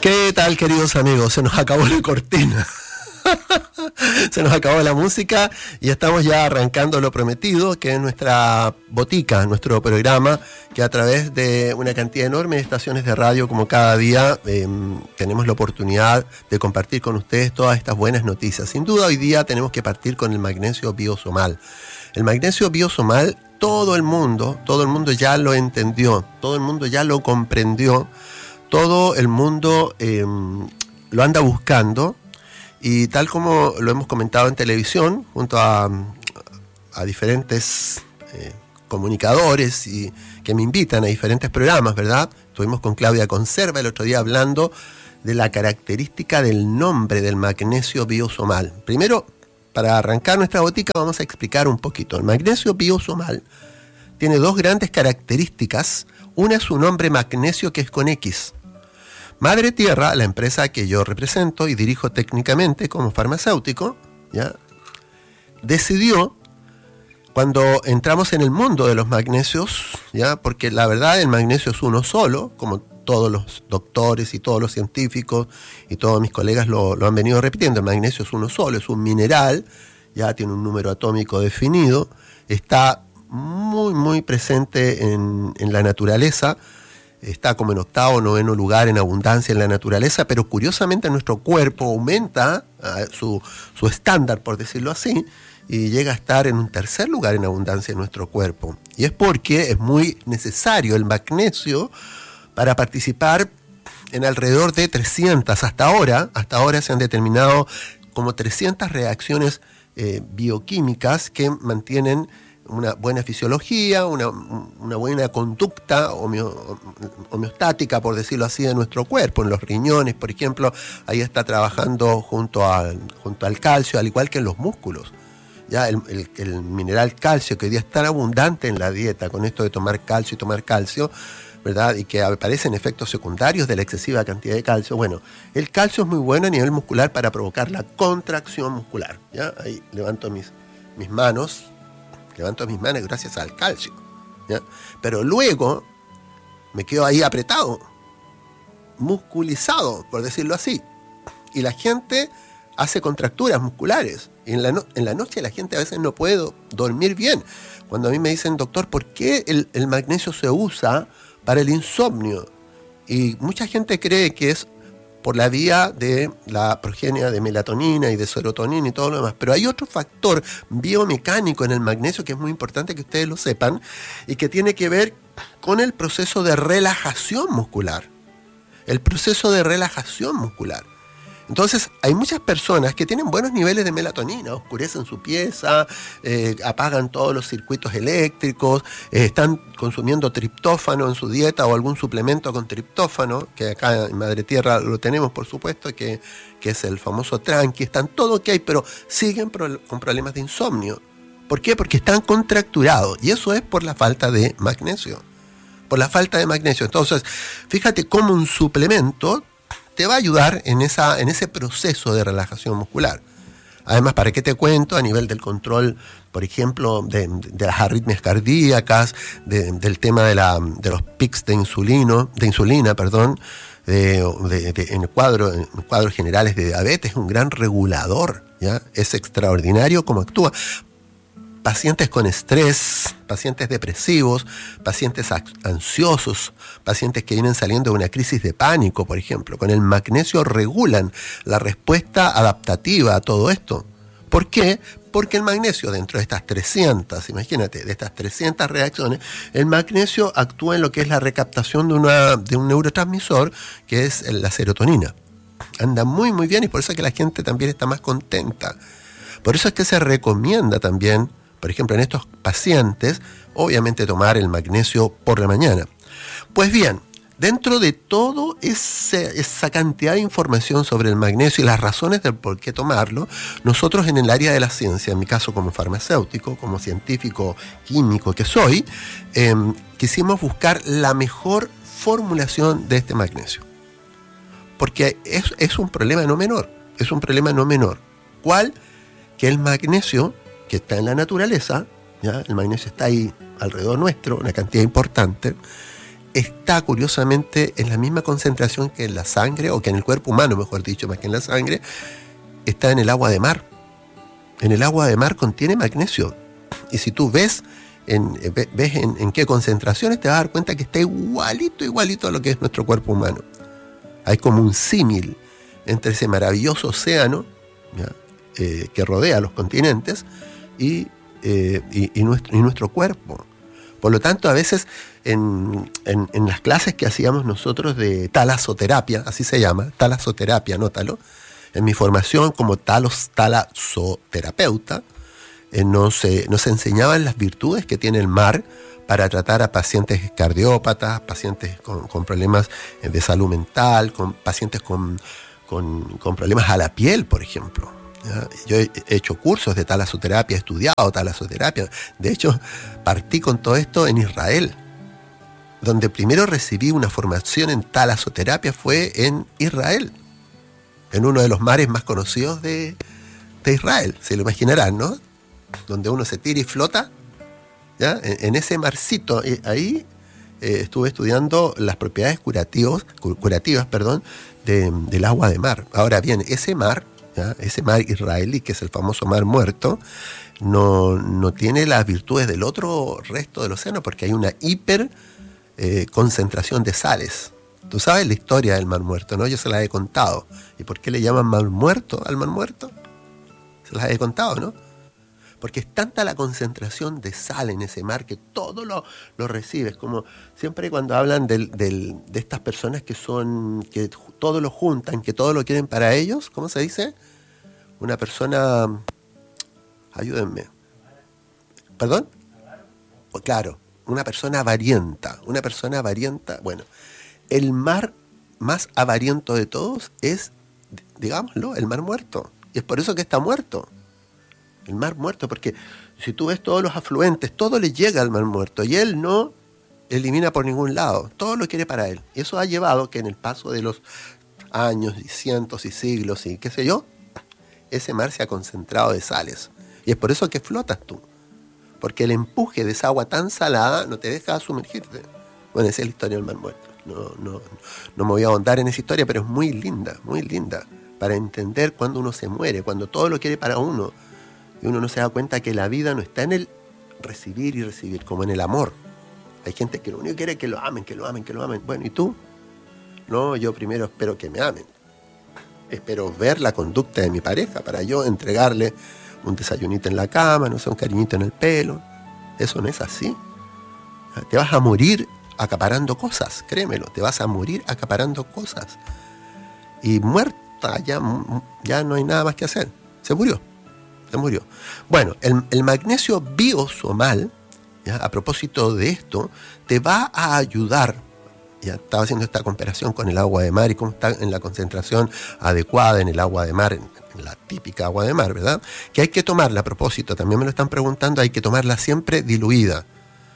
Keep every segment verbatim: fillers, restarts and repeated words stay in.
¿Qué tal, queridos amigos? Se nos acabó la cortina. Se nos acabó la música y estamos ya arrancando lo prometido, que es nuestra botica, nuestro programa, que a través de una cantidad enorme de estaciones de radio, como cada día, eh, tenemos la oportunidad de compartir con ustedes todas estas buenas noticias. Sin duda, hoy día tenemos que partir con el magnesio biosomal. El magnesio biosomal, todo el mundo, todo el mundo ya lo entendió, todo el mundo ya lo comprendió, todo el mundo eh, lo anda buscando. Y tal como lo hemos comentado en televisión, junto a, a diferentes eh, comunicadores y que me invitan a diferentes programas, ¿verdad? Estuvimos con Claudia Conserva el otro día hablando de la característica del nombre del magnesio biosomal. Primero, para arrancar nuestra botica, vamos a explicar un poquito. El magnesio biosomal tiene dos grandes características. Una es su nombre magnesio, que es con X. Madre Tierra, la empresa que yo represento y dirijo técnicamente como farmacéutico, ¿ya?, decidió, cuando entramos en el mundo de los magnesios, ¿ya?, porque la verdad el magnesio es uno solo, como todos los doctores y todos los científicos y todos mis colegas lo, lo han venido repitiendo, el magnesio es uno solo, es un mineral, ya tiene un número atómico definido, está muy muy presente en, en la naturaleza. Está como en octavo o noveno lugar en abundancia en la naturaleza, pero curiosamente nuestro cuerpo aumenta uh, su, su estándar, por decirlo así, y llega a estar en un tercer lugar en abundancia en nuestro cuerpo. Y es porque es muy necesario el magnesio para participar en alrededor de trescientas, hasta ahora, hasta ahora se han determinado como trescientas reacciones eh, bioquímicas que mantienen una buena fisiología, una, una buena conducta homeo, homeostática, por decirlo así, de nuestro cuerpo. En los riñones, por ejemplo, ahí está trabajando junto al, junto al calcio, al igual que en los músculos. Ya el, el, el mineral calcio, que hoy día es tan abundante en la dieta, con esto de tomar calcio y tomar calcio, ¿verdad?, y que aparecen efectos secundarios de la excesiva cantidad de calcio. Bueno, el calcio es muy bueno a nivel muscular para provocar la contracción muscular. ¿Ya? Ahí levanto mis, mis manos, levanto mis manos gracias al calcio, ¿ya? Pero luego me quedo ahí apretado, musculizado, por decirlo así. Y la gente hace contracturas musculares. Y en la, no- en la noche la gente a veces no puede dormir bien. Cuando a mí me dicen, doctor, ¿por qué el, el magnesio se usa para el insomnio? Y mucha gente cree que es por la vía de la progenia de melatonina y de serotonina y todo lo demás. Pero hay otro factor biomecánico en el magnesio que es muy importante que ustedes lo sepan y que tiene que ver con el proceso de relajación muscular. El proceso de relajación muscular. Entonces, hay muchas personas que tienen buenos niveles de melatonina, oscurecen su pieza, eh, apagan todos los circuitos eléctricos, eh, están consumiendo triptófano en su dieta o algún suplemento con triptófano, que acá en Madre Tierra lo tenemos, por supuesto, que, que es el famoso tranqui, están todo ok, pero siguen pro- con problemas de insomnio. ¿Por qué? Porque están contracturados, y eso es por la falta de magnesio. Por la falta de magnesio. Entonces, fíjate cómo un suplemento te va a ayudar en, esa, en ese proceso de relajación muscular. Además, ¿para qué te cuento? A nivel del control, por ejemplo, de, de las arritmias cardíacas, de, del tema de, la, de los pics de, insulino, de insulina, perdón, de, de, de, en, el cuadro, en cuadros generales de diabetes, es un gran regulador, ¿ya? Es extraordinario cómo actúa. Pacientes con estrés, pacientes depresivos, pacientes ansiosos, pacientes que vienen saliendo de una crisis de pánico, por ejemplo, con el magnesio regulan la respuesta adaptativa a todo esto. ¿Por qué? Porque el magnesio, dentro de estas trescientas, imagínate, de estas trescientas reacciones, el magnesio actúa en lo que es la recaptación de, una, de un neurotransmisor, que es la serotonina. Anda muy, muy bien, y por eso es que la gente también está más contenta. Por eso es que se recomienda también, por ejemplo, en estos pacientes, obviamente tomar el magnesio por la mañana. Pues bien, dentro de toda esa cantidad de información sobre el magnesio y las razones del por qué tomarlo, nosotros en el área de la ciencia, en mi caso como farmacéutico, como científico químico que soy, eh, quisimos buscar la mejor formulación de este magnesio. Porque es, es un problema no menor, es un problema no menor. ¿Cuál? Que el magnesio, que está en la naturaleza, ¿ya? El magnesio está ahí alrededor nuestro, una cantidad importante, está curiosamente en la misma concentración que en la sangre, o que en el cuerpo humano, mejor dicho, más que en la sangre, está en el agua de mar. En el agua de mar contiene magnesio. Y si tú ves en, ves en, en qué concentraciones, te vas a dar cuenta que está igualito, igualito a lo que es nuestro cuerpo humano. Hay como un símil entre ese maravilloso océano, ¿ya? Eh, que rodea los continentes y, eh, y, y, nuestro, y nuestro cuerpo. Por lo tanto, a veces en, en, en las clases que hacíamos nosotros de talasoterapia, así se llama, talasoterapia, anótalo, en mi formación como talos, talasoterapeuta, eh, nos, eh, nos enseñaban las virtudes que tiene el mar para tratar a pacientes cardiópatas, pacientes con, con problemas de salud mental, con pacientes con, con, con problemas a la piel, por ejemplo. ¿Ya? Yo he hecho cursos de talasoterapia, he estudiado talasoterapia. De hecho, partí con todo esto en Israel, donde primero recibí una formación en talasoterapia fue en Israel, en uno de los mares más conocidos de, de Israel, se lo imaginarán, ¿no? Donde uno se tira y flota, ¿ya? En, en ese marcito, ahí eh, estuve estudiando las propiedades curativos, curativas perdón, de, del agua de mar. Ahora bien, ese mar, ¿ya? Ese mar israelí, que es el famoso mar muerto, no, no tiene las virtudes del otro resto del océano, porque hay una hiper eh, concentración de sales. Tú sabes la historia del mar muerto, ¿no? Yo se la he contado. ¿Y por qué le llaman mar muerto al mar muerto? Se las he contado, ¿no? Porque es tanta la concentración de sal en ese mar que todo lo, lo recibes. Como siempre cuando hablan del, del, de estas personas que son, que todo lo juntan, que todo lo quieren para ellos, ¿cómo se dice? Una persona, ayúdenme, ¿perdón? Pues claro, una persona avarienta, una persona avarienta, bueno, el mar más avariento de todos es, digámoslo, el mar muerto. Y es por eso que está muerto. El mar muerto, porque si tú ves todos los afluentes, todo le llega al mar muerto y él no elimina por ningún lado, todo lo quiere para él. Y eso ha llevado que en el paso de los años y cientos y siglos y qué sé yo, ese mar se ha concentrado de sales. Y es por eso que flotas tú, porque el empuje de esa agua tan salada no te deja sumergirte. Bueno, esa es la historia del mar muerto. No, no, no me voy a ahondar en esa historia, pero es muy linda, muy linda, para entender cuando uno se muere, cuando todo lo quiere para uno. Y uno no se da cuenta que la vida no está en el recibir y recibir, como en el amor. Hay gente que lo único que quiere es que lo amen, que lo amen, que lo amen. Bueno, ¿y tú? No, yo primero espero que me amen. Espero ver la conducta de mi pareja para yo entregarle un desayunito en la cama, no sé, un cariñito en el pelo. Eso no es así. Te vas a morir acaparando cosas, créemelo. Te vas a morir acaparando cosas. Y muerta ya, ya no hay nada más que hacer. Se murió. Se murió. Bueno, el, el magnesio biosomal, ¿ya? A propósito de esto, te va a ayudar. Ya estaba haciendo esta comparación con el agua de mar y cómo está en la concentración adecuada en el agua de mar, en, en la típica agua de mar, ¿verdad? Que hay que tomarla, a propósito, también me lo están preguntando, hay que tomarla siempre diluida.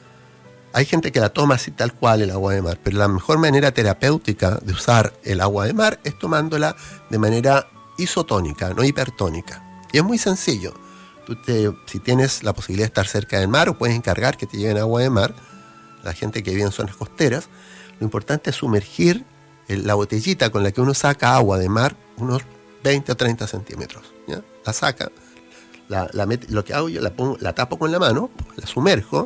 Hay gente que la toma así tal cual el agua de mar, pero la mejor manera terapéutica de usar el agua de mar es tomándola de manera isotónica, no hipertónica. Y es muy sencillo. Tú te, si tienes la posibilidad de estar cerca del mar o puedes encargar que te lleguen agua de mar, la gente que vive en zonas costeras, lo importante es sumergir el, la botellita con la que uno saca agua de mar unos veinte o treinta centímetros. ¿Ya? La saca, la, la met, lo que hago yo, la, pongo, la tapo con la mano, la sumerjo,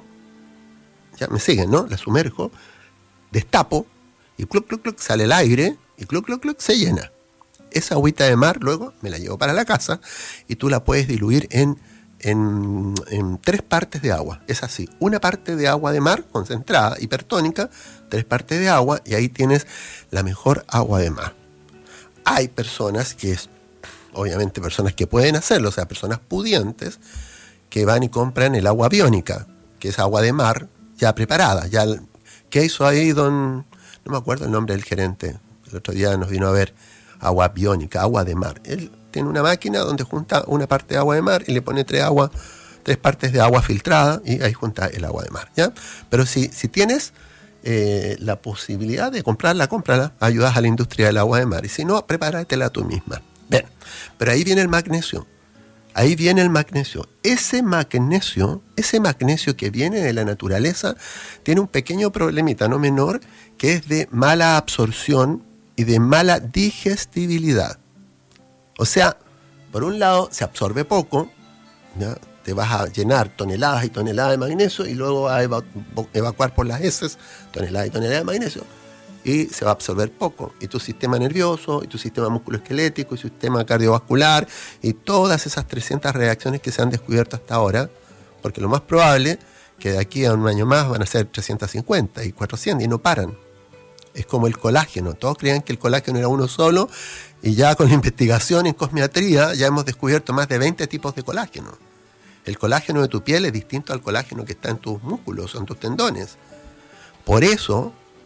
ya me siguen, ¿no? La sumerjo, destapo y cluc, cluc, cluc, sale el aire y cluc, cluc, cluc, se llena. Esa agüita de mar luego me la llevo para la casa y tú la puedes diluir en, en, en tres partes de agua. Es así, una parte de agua de mar concentrada, hipertónica, tres partes de agua y ahí tienes la mejor agua de mar. Hay personas que, es, obviamente personas que pueden hacerlo, o sea, personas pudientes que van y compran el agua biónica, que es agua de mar ya preparada. Ya, ¿qué hizo ahí don? No me acuerdo el nombre del gerente, el otro día nos vino a ver. Agua biónica, agua de mar. Él tiene una máquina donde junta una parte de agua de mar y le pone tres, agua, tres partes de agua filtrada y ahí junta el agua de mar, ¿ya? Pero si, si tienes eh, la posibilidad de comprarla, cómprala, ayudas a la industria del agua de mar. Y si no, prepáratela tú misma. Bien, pero ahí viene el magnesio. Ahí viene el magnesio. Ese magnesio, ese magnesio que viene de la naturaleza, tiene un pequeño problemita, no menor, que es de mala absorción y de mala digestibilidad. O sea, por un lado se absorbe poco, ¿ya? Te vas a llenar toneladas y toneladas de magnesio y luego vas a eva- evacuar por las heces toneladas y toneladas de magnesio y se va a absorber poco. Y tu sistema nervioso, y tu sistema musculoesquelético, y tu sistema cardiovascular, y todas esas trescientas reacciones que se han descubierto hasta ahora, porque lo más probable que de aquí a un año más van a ser trescientas cincuenta y cuatrocientas y no paran. Es como el colágeno. Todos creían que el colágeno era uno solo y ya con la investigación en cosmiatría ya hemos descubierto más de veinte tipos de colágeno. El colágeno de tu piel es distinto al colágeno que está en tus músculos o en tus tendones. Por eso